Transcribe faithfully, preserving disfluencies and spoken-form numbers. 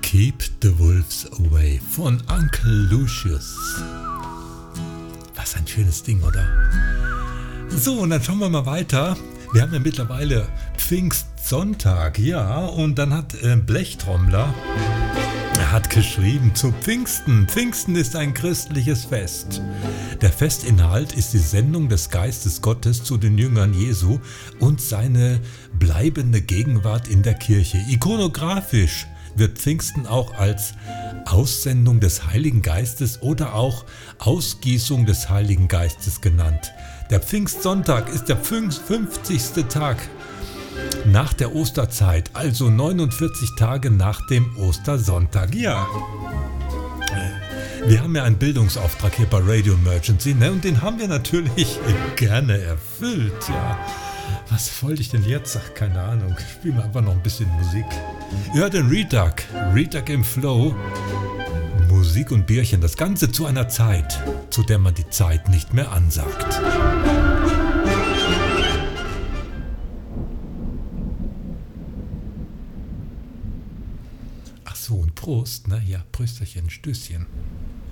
Keep the Wolves Away von Uncle Lucius. Was ein schönes Ding, oder? So, und dann schauen wir mal weiter. Wir haben ja mittlerweile Pfingstsonntag, ja, und dann hat äh, Blechtrommler, er hat geschrieben zu Pfingsten. Pfingsten ist ein christliches Fest. Der Festinhalt ist die Sendung des Geistes Gottes zu den Jüngern Jesu und seine bleibende Gegenwart in der Kirche. Ikonografisch wird Pfingsten auch als Aussendung des Heiligen Geistes oder auch Ausgießung des Heiligen Geistes genannt. Der Pfingstsonntag ist der fünfzigste Tag nach der Osterzeit, also neunundvierzig Tage nach dem Ostersonntag. Ja, wir haben ja einen Bildungsauftrag hier bei Radio Emergency, ne? Und den haben wir natürlich gerne erfüllt. Ja. Was wollte ich denn jetzt? Ach, keine Ahnung. Spielen wir einfach noch ein bisschen Musik. Ihr hört den Reduck, Reduck im Flow. Musik und Bierchen, das Ganze zu einer Zeit, zu der man die Zeit nicht mehr ansagt. Ach so, und Prost, ne? Ja, Prösterchen, Stößchen.